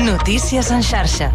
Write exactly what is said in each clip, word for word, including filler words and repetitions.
Notícies en xarxa.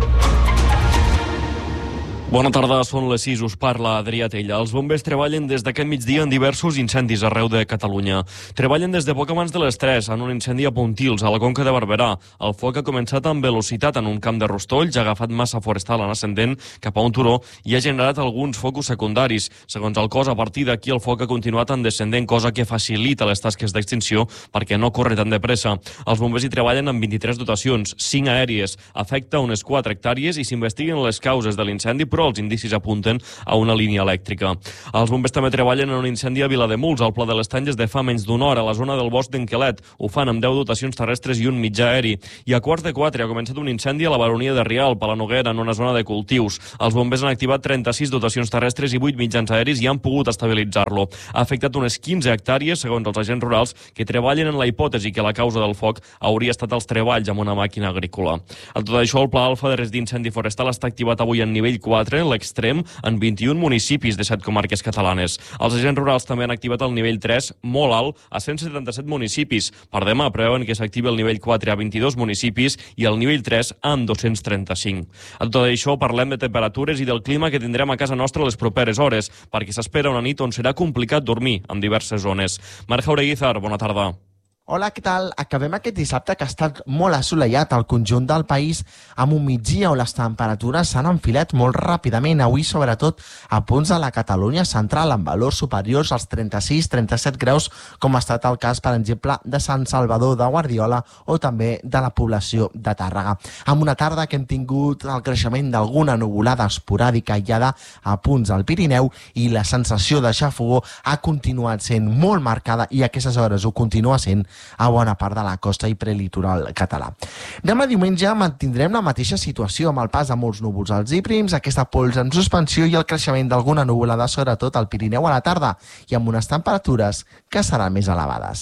Bona tarda, són les sis, us parla Adrià Tella. Els bombers treballen des d'aquest migdia en diversos incendis arreu de Catalunya. Treballen des de poc abans de les tres en un incendi a Pontils, a la Conca de Barberà. El foc ha començat amb velocitat en un camp de rostolls, ha agafat massa forestal en ascendent cap a un turó i ha generat alguns focus secundaris. Segons el cos, a partir d'aquí el foc ha continuat en descendent, cosa que facilita les tasques d'extinció perquè no corre tan de pressa. Els bombers hi treballen amb vint-i-tres dotacions, cinc aèries. Afecta unes quatre hectàrees i s'investiguen les causes de l'incendi, però els indicis apunten a una línia elèctrica. Els bombers també treballen en un incendi a Vilademuls, al Pla de l'Estany, des de fa menys d'una hora, a la zona del bosc d'Enquelet. Ho fan amb deu dotacions terrestres i un mitjà aeri. I a quarts de quatre ha començat un incendi a la baronia de Rialp, a la Noguera, en una zona de cultius. Els bombers han activat trenta-sis dotacions terrestres i vuit mitjans aeris i han pogut estabilitzar-lo. Ha afectat unes quinze hectàrees, segons els agents rurals, que treballen en la hipòtesi que la causa del foc hauria estat els treballs amb una màquina agrícola. A tot això, el Pla Alfa de risc d'incendi forestal està activat avui en nivell quatre, en l'extrem, en vint-i-un municipis de set comarques catalanes. Els agents rurals també han activat el nivell tres, molt alt, a cent setanta-set municipis. Per demà preveuen que s'activi el nivell quatre a vint-i-dos municipis i el nivell tres en dos-cents trenta-cinc. A tot això parlem de temperatures i del clima que tindrem a casa nostra les properes hores, perquè s'espera una nit on serà complicat dormir en diverses zones. Marc Jaureguizar, bona tarda. Hola, què tal? Acabem aquest dissabte que ha estat molt assolellat al conjunt del país amb un migdia on les temperatures s'han enfilat molt ràpidament, avui sobretot a punts de la Catalunya central amb valors superiors als trenta-sis trenta-set graus, com ha estat el cas, per exemple, de Sant Salvador de Guardiola o també de la població de Tàrrega. Amb una tarda que hem tingut el creixement d'alguna nuvolada esporàdica aïllada a punts del Pirineu i la sensació de xafogor ha continuat sent molt marcada i a aquestes hores ho continua sent a bona part de la costa i prelitoral català. Demà diumenge mantindrem la mateixa situació amb el pas de molts núvols alts i prims, aquesta pols en suspensió i el creixement d'alguna nuvolada, sobretot al Pirineu a la tarda, i amb unes temperatures que seran més elevades.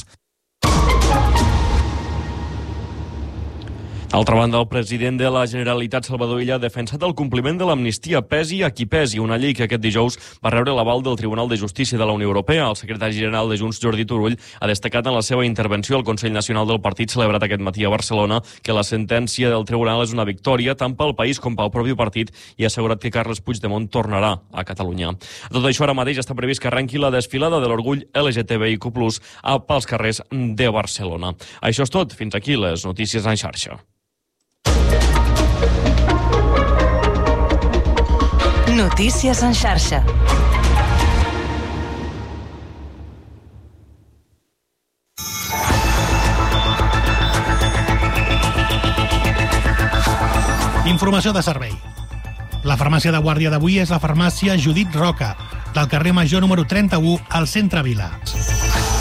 D'altra banda, el president de la Generalitat, Salvador Illa, ha defensat el compliment de l'amnistia pesi a qui pesi, una llei que aquest dijous va rebre l'aval del Tribunal de Justícia de la Unió Europea. El secretari general de Junts, Jordi Turull, ha destacat en la seva intervenció al Consell Nacional del Partit celebrat aquest matí a Barcelona que la sentència del Tribunal és una victòria tant pel país com pel propi partit i ha assegurat que Carles Puigdemont tornarà a Catalunya. A tot això, ara mateix està previst que arrenqui la desfilada de l'orgull L G T B I Q plus, pels carrers de Barcelona. Això és tot. Fins aquí les notícies en xarxa. Notícies en xarxa. Informació de servei. La farmàcia de guàrdia d'avui és la farmàcia Judit Roca, del carrer Major número trenta-u al centre Vila.